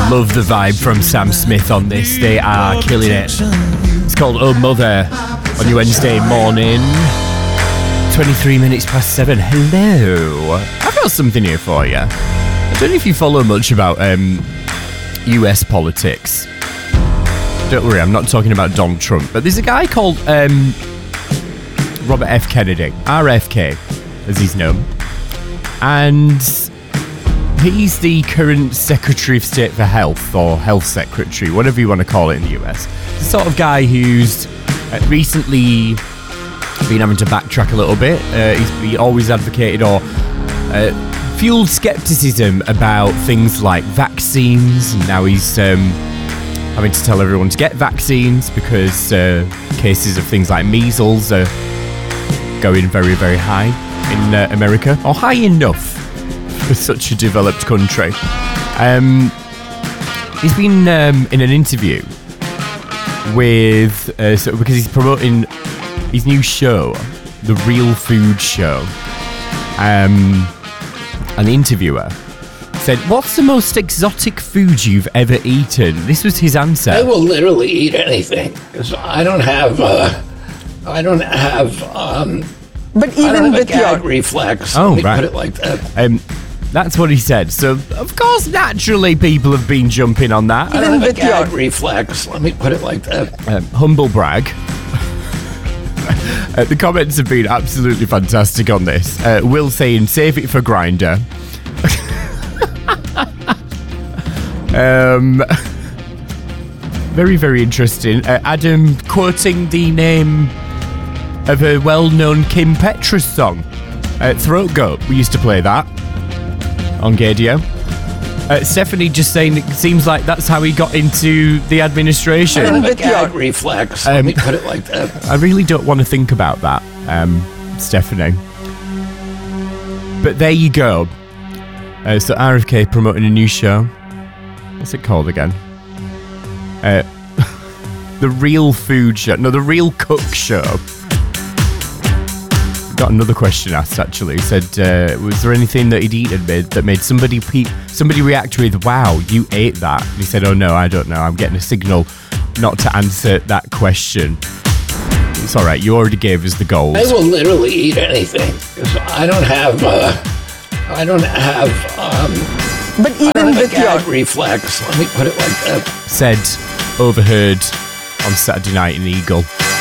Love the vibe from Sam Smith on this. They are killing it. It's called Oh Mother on your Wednesday morning. 23 minutes past 7. Hello. I've got something here for you. I don't know if you follow much about US politics. Don't worry, I'm not talking about Donald Trump. But there's a guy called Robert F. Kennedy, RFK, as he's known. And he's the current Secretary of State for Health, or Health Secretary, whatever you want to call it in the US. The sort of guy who's recently been having to backtrack a little bit. He always advocated or fueled skepticism about things like vaccines, and now he's having to tell everyone to get vaccines because cases of things like measles are going very, very high in America, or high enough for such a developed country. He's been in an interview with because he's promoting his new show, The Real Food Show. And the interviewer said, "What's the most exotic food you've ever eaten?" This was his answer. I will literally eat anything because I don't have But even with gag your reflex. Oh, Let me right. put it like that. That's what he said. So, of course, naturally, people have been jumping on that. I don't have a with gag your- reflex. Let me put it like that. Humble brag. The comments have been absolutely fantastic on this. Will saying, "Save it for Grindr." Very, very interesting. Adam quoting the name of a well-known Kim Petras song, Throat Goat. We used to play that on Gadio. Stephanie just saying it seems like that's how he got into the administration. I don't have a with your- gag reflex. Let me put it like that. I really don't want to think about that, Stephanie. But there you go. So RFK promoting a new show. What's it called again? The Real Food Show. No, The Real Cook Show. Got another question asked, actually. He said, was there anything that he'd eaten that made somebody react with, "Wow, you ate that"? And he said, "Oh no, I don't know. I'm getting a signal not to answer that question." It's all right. You already gave us the gold. I will literally eat anything because I don't have but even a with your gag reflex. Let me put it like that. Said, overheard on Saturday night in Eagle.